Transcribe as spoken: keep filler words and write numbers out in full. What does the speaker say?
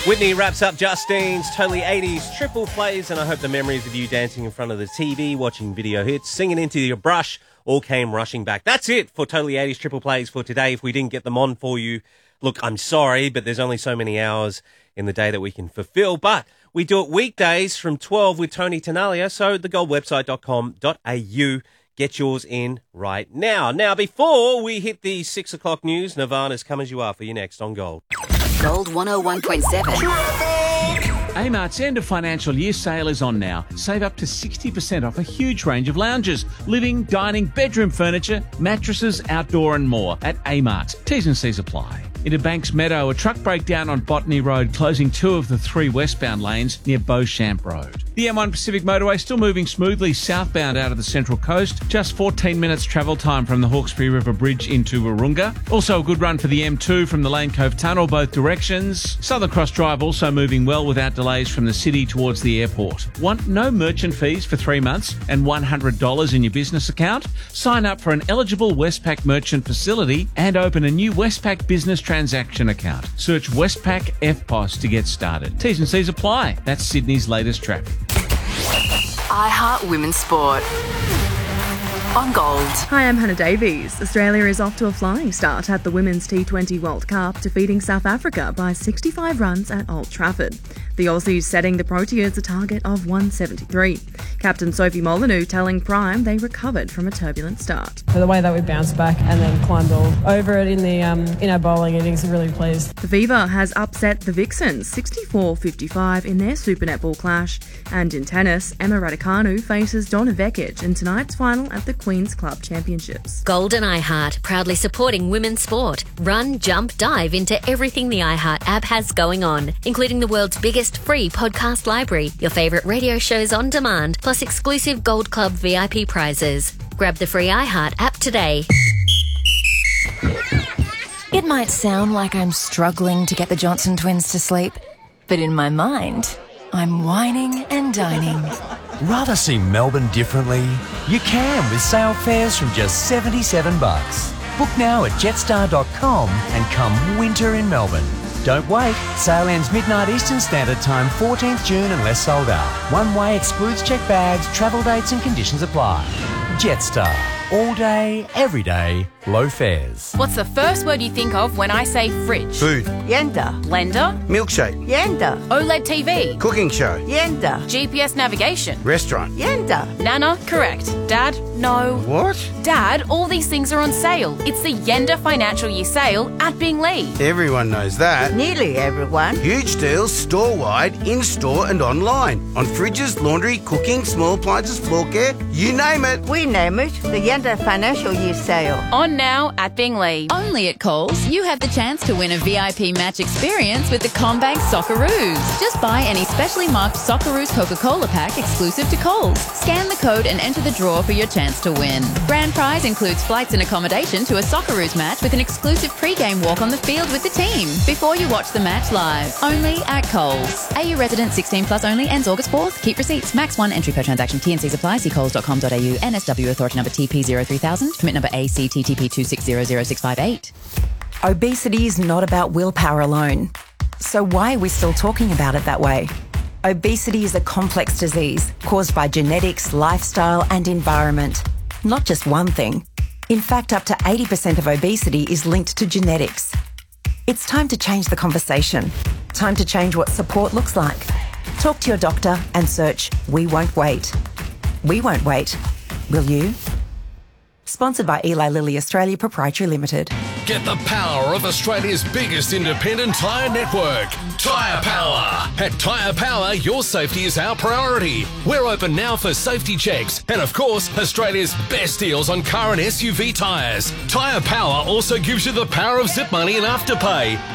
Whitney wraps up Justine's Totally eighties triple plays, and I hope the memories of you dancing in front of the T V, watching video hits, singing into your brush, all came rushing back. That's it for Totally eighties triple plays for today. If we didn't get them on for you, look, I'm sorry, but there's only so many hours in the day that we can fulfill. But we do it weekdays from twelve with Tony Tenalia, so the gold website dot com dot a u. Get yours in right now. Now, before we hit the six o'clock news, Nirvana's Come As You Are for you next on Gold. Gold one oh one point seven. Amart's end of financial year sale is on now. Save up to sixty percent off a huge range of lounges, living, dining, bedroom furniture, mattresses, outdoor and more at Amart. T's and C's apply. Into Banks Meadow, a truck breakdown on Botany Road, closing two of the three westbound lanes near Beauchamp Road. The M one Pacific Motorway still moving smoothly southbound out of the Central Coast. Just fourteen minutes travel time from the Hawkesbury River Bridge into Wahroonga. Also a good run for the M two from the Lane Cove Tunnel, both directions. Southern Cross Drive also moving well without delays from the city towards the airport. Want no merchant fees for three months and one hundred dollars in your business account? Sign up for an eligible Westpac merchant facility and open a new Westpac business transaction account. Search Westpac F P O S to get started. T's and C's apply. That's Sydney's latest traffic. iHeart Women's Sport. On Gold. Hi, I'm Hannah Davies. Australia is off to a flying start at the Women's T twenty World Cup, defeating South Africa by sixty-five runs at Old Trafford. The Aussies setting the Proteas a target of one seventy-three. Captain Sophie Molyneux telling Prime they recovered from a turbulent start. For the way that we bounced back and then climbed all over it in the um, in our bowling innings, I'm really pleased. The Fever has upset the Vixens sixty-four fifty-five in their Super Netball clash. And in tennis, Emma Raducanu faces Donna Vekic in tonight's final at the Queen's Club Championships. Gold and iHeart, proudly supporting women's sport. Run, jump, dive into everything the iHeart app has going on, including the world's biggest free podcast library, your favourite radio shows on demand, plus exclusive Gold Club V I P prizes. Grab the free iHeart app today. It might sound like I'm struggling to get the Johnson twins to sleep, but in my mind, I'm whining and dining. Rather see Melbourne differently? You can with sale fares from just seventy-seven bucks. Book now at jetstar dot com and come winter in Melbourne. Don't wait. Sale ends midnight Eastern Standard Time, fourteenth June unless sold out. One way, excludes checked bags, travel dates and conditions apply. Jetstar. All day, every day, low fares. What's the first word you think of when I say fridge? Food. Yenda. Blender. Milkshake. Yenda. OLED T V. Cooking show. Yenda. G P S navigation. Restaurant. Yenda. Nana, correct. Dad, no. What? Dad, all these things are on sale. It's the Yenda Financial Year Sale at Binglee. Everyone knows that. Nearly everyone. Huge deals store-wide, in-store and online. On fridges, laundry, cooking, small appliances, floor care, you name it. We name it the Yenda Financial Year Sale. On now at Binglee. Only at Coles, you have the chance to win a V I P match experience with the CommBank Socceroos. Just buy any specially marked Socceroos Coca-Cola pack exclusive to Coles. Scan the code and enter the draw for your chance to win. Grand prize includes flights and accommodation to a Socceroos match with an exclusive pre-game walk on the field with the team before you watch the match live. Only at Coles. A U resident sixteen plus only, ends August fourth. Keep receipts. Max one entry per transaction. T and C's apply. See coles dot com dot a u. N S W authority number T P zero three thousand. Commit number A C T T P two six zero zero six five eight. Obesity is not about willpower alone. So why are we still talking about it that way? Obesity is a complex disease caused by genetics, lifestyle and environment. Not just one thing. In fact, up to eighty percent of obesity is linked to genetics. It's time to change the conversation. Time to change what support looks like. Talk to your doctor and search We Won't Wait. We won't wait. Will you? Sponsored by Eli Lilly Australia Proprietary Limited. Get the power of Australia's biggest independent tyre network, Tyre Power. At Tyre Power, your safety is our priority. We're open now for safety checks and, of course, Australia's best deals on car and S U V tyres. Tyre Power also gives you the power of zip money and afterpay.